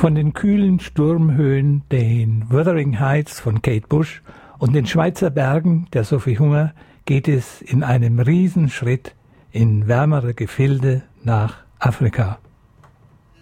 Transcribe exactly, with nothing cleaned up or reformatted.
Von den kühlen Sturmhöhen, den Wuthering Heights von Kate Bush und den Schweizer Bergen der Sophie Hunger geht es in einem Riesenschritt in wärmere Gefilde nach Afrika.